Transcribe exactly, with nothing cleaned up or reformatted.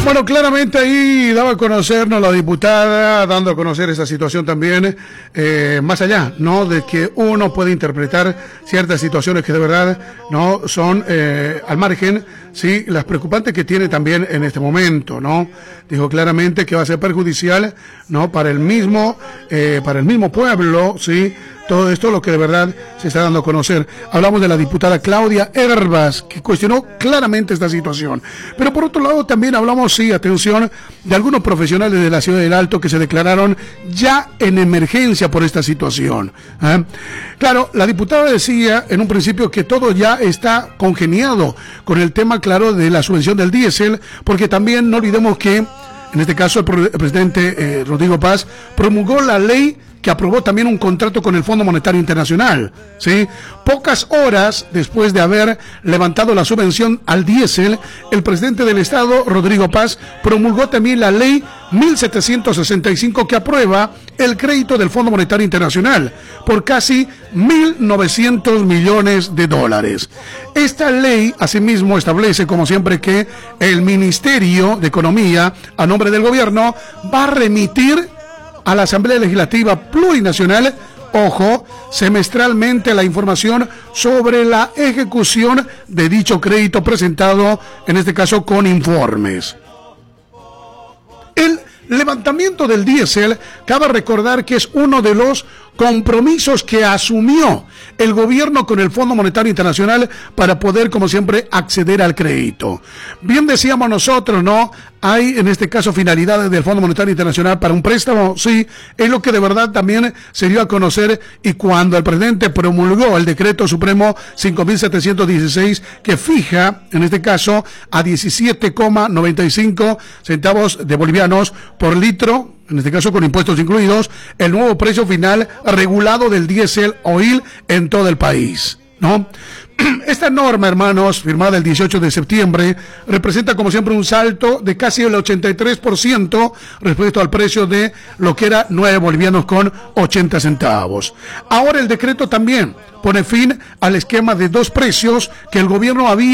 Bueno, claramente ahí daba a conocernos la diputada, dando a conocer esa situación también, eh, más allá, ¿no? De que uno puede interpretar ciertas situaciones que de verdad, ¿no? Son eh, al margen, sí, las preocupantes que tiene también en este momento, ¿no? Dijo claramente que va a ser perjudicial, ¿no? Para el mismo, eh, para el mismo pueblo, sí. Todo esto lo que de verdad se está dando a conocer. Hablamos de la diputada Claudia Herbas, que cuestionó claramente esta situación. Pero por otro lado también hablamos, sí, atención, de algunos profesionales de la ciudad del Alto que se declararon ya en emergencia por esta situación. ¿eh? Claro, la diputada decía en un principio que todo ya está congeniado con el tema, claro, de la subvención del diésel, porque también no olvidemos que, en este caso, el, el presidente eh, Rodrigo Paz promulgó la ley que aprobó también un contrato con el Fondo Monetario Internacional, ¿sí? Pocas horas después de haber levantado la subvención al diésel, el presidente del Estado, Rodrigo Paz, promulgó también la ley mil setecientos sesenta y cinco que aprueba el crédito del Fondo Monetario Internacional por casi mil novecientos millones de dólares. Esta ley, asimismo, establece, como siempre, que el Ministerio de Economía, a nombre del gobierno, va a remitir a la Asamblea Legislativa Plurinacional, ojo, semestralmente la información sobre la ejecución de dicho crédito presentado, en este caso con informes. El levantamiento del diésel, cabe recordar que es uno de los compromisos que asumió el gobierno con el Fondo Monetario Internacional para poder, como siempre, acceder al crédito. Bien decíamos nosotros, ¿no? Hay, en este caso, finalidades del Fondo Monetario Internacional para un préstamo, sí, es lo que de verdad también se dio a conocer, y cuando el presidente promulgó el decreto supremo cinco mil setecientos dieciséis, que fija, en este caso, a diecisiete coma noventa y cinco centavos de bolivianos por litro, en este caso con impuestos incluidos, el nuevo precio final regulado del diésel oil en todo el país, ¿no? Esta norma, hermanos, firmada el dieciocho de septiembre, representa como siempre un salto de casi el ochenta y tres por ciento respecto al precio de lo que era nueve bolivianos con ochenta centavos. Ahora el decreto también pone fin al esquema de dos precios que el gobierno había